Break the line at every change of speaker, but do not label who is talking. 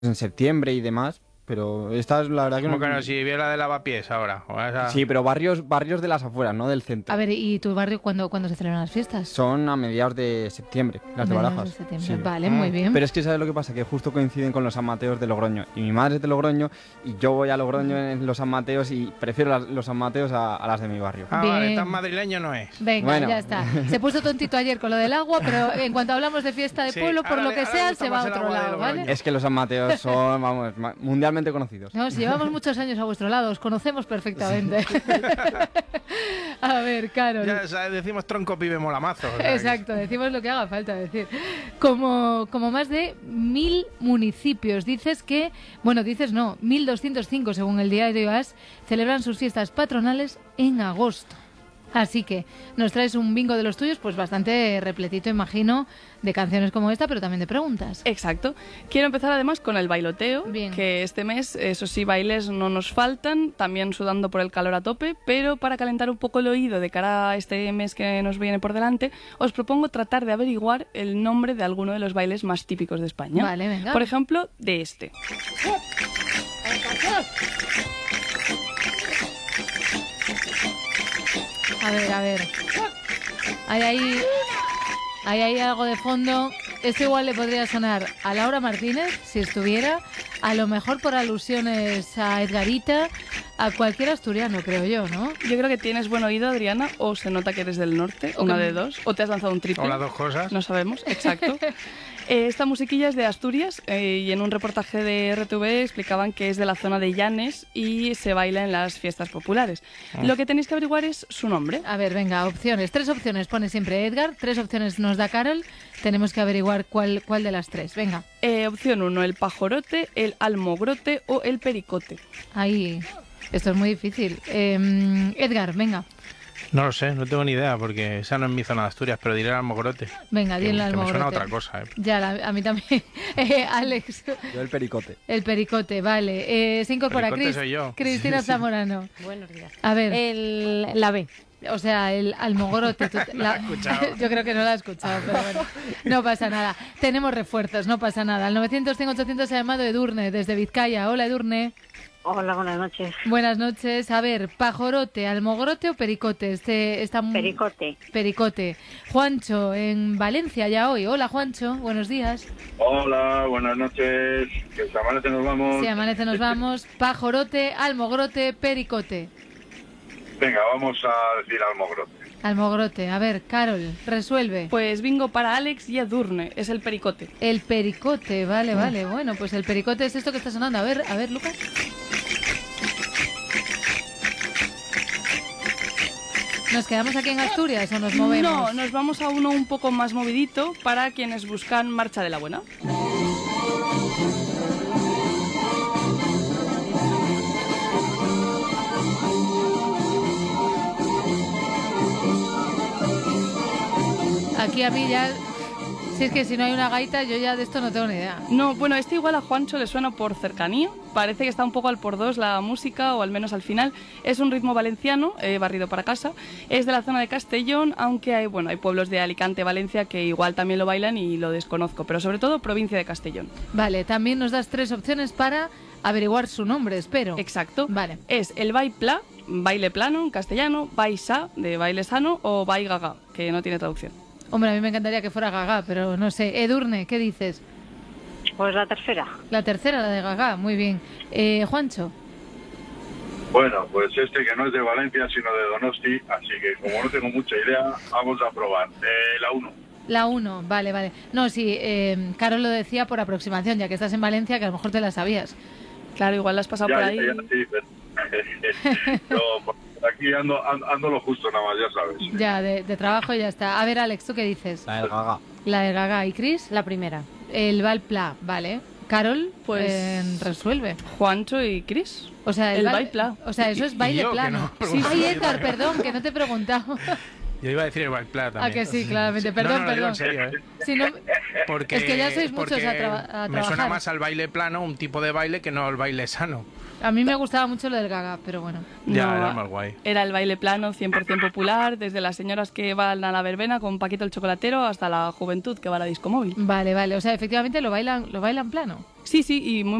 en septiembre y demás. Pero esta es la verdad que
Como que no, si viera la de Lavapiés ahora.
Sí, pero barrios de las afueras, no del centro.
A ver, ¿y tu barrio cuándo se celebran las fiestas?
Son a mediados de septiembre, las de Barajas.
De septiembre.
Sí.
Vale, muy bien.
Pero es que ¿sabes lo que pasa? Que justo coinciden con los San Mateos de Logroño. Y mi madre es de Logroño y yo voy a Logroño en los San Mateos y prefiero los San Mateos a las de mi barrio.
Vale, tan madrileño no es.
Venga,
bueno.
Ya está. Se puso tontito ayer con lo del agua, pero en cuanto hablamos de fiesta de pueblo, por lo que sea, se va a otro lado, ¿vale?
Es que los San Mateos son, vamos, mundialmente conocidos.
No, si llevamos muchos años a vuestro lado, os conocemos perfectamente. A ver, Carol.
Ya decimos tronco pibe molamazo. O sea,
exacto, decimos lo que haga falta decir. Como más de 1000 municipios. Dices que, bueno, dices no, 1205 según el diario AS, celebran sus fiestas patronales en agosto. Así que nos traes un bingo de los tuyos, pues bastante repletito, imagino, de canciones como esta, pero también de preguntas.
Exacto. Quiero empezar además con el bailoteo,
Bien.
que este mes, eso sí, bailes no nos faltan, también sudando por el calor a tope, pero para calentar un poco el oído de cara a este mes que nos viene por delante, os propongo tratar de averiguar el nombre de alguno de los bailes más típicos de España.
Vale, venga.
Por ejemplo, de este.
A ver. Hay ahí algo de fondo. Esto igual le podría sonar a Laura Martínez, si estuviera. A lo mejor por alusiones a Edgarita, a cualquier asturiano, creo yo, ¿no?
Yo creo que tienes buen oído, Adriana, o se nota que eres del norte, una de dos, o te has lanzado un triple.
O las dos cosas.
No sabemos, exacto. Esta musiquilla es de Asturias y en un reportaje de RTV explicaban que es de la zona de Llanes y se baila en las fiestas populares. Lo que tenéis que averiguar es su nombre.
A ver, venga, opciones. 3 opciones pone siempre Edgar, 3 opciones nos da Carol. Tenemos que averiguar cuál de las 3. Venga.
Opción 1, el pajorote, el almogrote o el pericote.
Ahí, esto es muy difícil. Edgar, venga.
No lo sé, no tengo ni idea, porque esa no es mi zona de Asturias, pero diré el almogrote.
Venga, di el
que
almogrote.
me suena a otra cosa,
Ya, a mí también. Alex.
Yo el pericote.
El pericote, vale. Se incorpora
Pericote soy yo.
Cristina Zamorano.
Buenos días.
A ver.
La B.
O sea, el almogrote. Yo creo que no la he escuchado, pero bueno, no pasa nada. Tenemos refuerzos, no pasa nada. Al 900-100-800 se ha llamado Edurne, desde Vizcaya. Hola, Edurne.
Hola, buenas noches.
Buenas noches. A ver, ¿pajorote, almogrote o pericote?
Pericote.
Pericote. Juancho, en Valencia ya hoy. Hola, Juancho. Buenos días.
Hola, buenas noches. Que si amanece nos vamos.
Si amanece nos vamos. Pajorote, almogrote, pericote.
Venga, vamos a decir almogrote.
Almogrote. A ver, Carol, resuelve.
Pues bingo para Alex y Edurne, es el pericote.
El pericote, vale. Bueno, pues el pericote es esto que está sonando. A ver, Lucas. ¿Nos quedamos aquí en Asturias o nos movemos?
No, nos vamos a uno un poco más movidito para quienes buscan marcha de la buena.
Aquí a mí ya... Si es que si no hay una gaita, yo ya de esto no tengo ni idea.
No, bueno, este igual a Juancho le suena por cercanía. Parece que está un poco al por dos la música, o al menos al final. Es un ritmo valenciano, barrido para casa. Es de la zona de Castellón, aunque hay pueblos de Alicante, Valencia, que igual también lo bailan y lo desconozco. Pero sobre todo, provincia de Castellón.
Vale, también nos das 3 opciones para averiguar su nombre, espero.
Exacto.
Vale.
Es el baipla, baile plano en castellano, baisa, de baile sano, o baigaga, que no tiene traducción.
Hombre, a mí me encantaría que fuera Gaga, pero no sé. Edurne, ¿qué dices?
Pues la tercera.
La tercera, la de Gaga, muy bien. Juancho.
Bueno, pues este que no es de Valencia, sino de Donosti, así que como no tengo mucha idea, vamos a probar. La 1.
La 1, vale. No, sí, Carol lo decía por aproximación, ya que estás en Valencia, que a lo mejor te la sabías.
Claro, igual la has pasado por ahí.
Ya, sí, pero, yo por aquí ando lo justo nada más, ya sabes.
Ya, de trabajo ya está. A ver, Alex, ¿tú qué dices?
La del Gaga.
La de Gaga. ¿Y Chris?
La primera.
El Valpla, vale. Carol,
pues
resuelve.
Juancho y Chris.
O sea,
el baipla.
O sea, eso es baile
yo,
plano.
que no
Sí, Edgar, perdón, que no te he preguntado.
Yo iba a decir el baile plano también.
Ah, que sí, claramente. Perdón,
no, lo digo
perdón.
en serio, ¿eh?
Si no,
Porque,
es que ya sois muchos
porque
a trabajar.
me suena más al baile plano, un tipo de baile, que no al baile sano.
A mí me gustaba mucho lo del gaga, pero bueno.
Ya,
No,
era más guay.
Era el baile plano, 100% popular, desde las señoras que van a la verbena con Paquito el chocolatero hasta la juventud que va a la disco móvil.
Vale, vale. O sea, efectivamente lo bailan plano.
Sí, sí, y muy